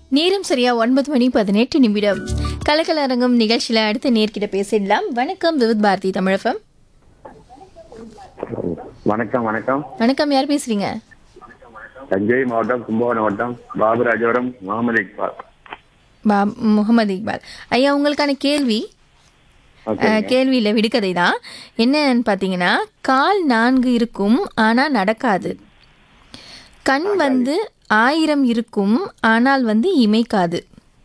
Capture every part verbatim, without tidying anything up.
நேரம் சரியா ஒன்பது மணி பதினெட்டு நிமிடம். கலக்கலரங்கம் நிகழ்ச்சியில் அடுத்த நேர்கிட்ட பேசிடலாம். வணக்கம் விவித் பாரதி தமிழகம். வணக்கம் வணக்கம் வணக்கம், யார் பேசுறீங்க? தஞ்சை மாவட்டம் கும்பகோணம் மாவட்டம் பாபுராஜபுரம் முகமது இக்பால். பா முகமது இக்பால் ஐயா, உங்களுக்கான கேள்வி அஹ், கேள்வியில் விடுகதை தான். என்னன்னு பார்த்தீங்கன்னா, கால் நான்கு இருக்கும் ஆனால் நடக்காது, கண் வந்து ஆயிரம் இருக்கும் ஆனால் வந்து இமைக்காது.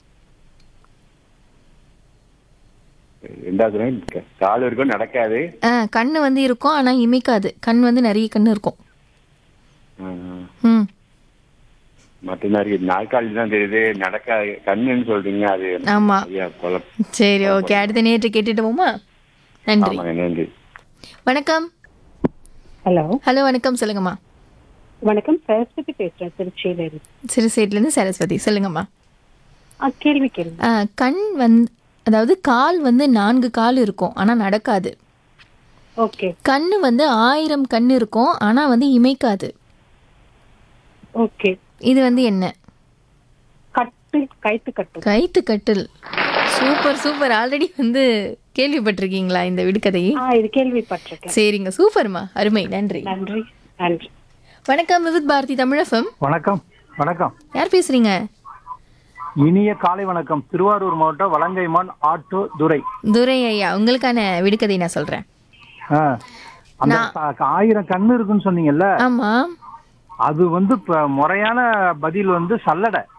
ரெண்டாவது கால் இருக்கும் நடக்காது. ஆ கண்ணு வந்து இருக்கும் ஆனால் இமைக்காது. கண் வந்து நிறைய கண்ணு இருக்கும். ம் மற்ற நிறைய நாற்காலி தான் தெரியுது, நடக்காது. கண்ணுன்னு சொல்றீங்க, அது ஆமா. ஐயா, குழப்பம். சரி, ஓகே. அடுத்த நேற்று கேட்டுட்டு போமா? நன்றி. ஆமாங்க, நன்றி. வணக்கம். ஹலோ ஹலோ, வணக்கம். சொல்லுங்கம்மா. வணக்கம், சரஸ்வதி பேசுறேன், திருச்சியில இருந்து. சிறுசேட்லேருந்து சரஸ்வதி. சொல்லுங்கம்மா. ஆ, கேள்வி கேள்வி. ஆ, கண் வந்து அதாவது கால் வந்து நான்கு கால் இருக்கும் ஆனால் நடக்காது. ஓகே கண்ணு வந்து ஆயிரம் கண் இருக்கும் ஆனால் வந்து இமைக்காது. ஓகே. இது வந்து என்ன? கட்டு, கைத்து கட்டு. கைத்து கட்டில். Super super. ஆல்ரெடி வந்து கேள்விப்பட்டிருக்கீங்களா இந்த விடுகதையை? ஆ, இது கேள்விப்பட்டிருக்கேன். சரிங்க, சூப்பர்மா, அருமை, நன்றி. நன்றி நன்றி. வணக்கம் விவித் பாரதி தமிழகம். வணக்கம் வணக்கம். யார் பேசுறீங்க? இனிய காலை வணக்கம். திருவாரூர் மாவட்டம் வலங்கைமான் ஆட்டோ துரை. துரை ஐயா, உங்களுக்கான விடுகதை நான் சொல்றேன். ஆ, அந்த க- ஆயிரம் கண்ணு இருக்குன்னு சொன்னீங்கல்ல, ஆமா. அது வந்து இப்ப முறையான பதில் வந்து சல்லடை.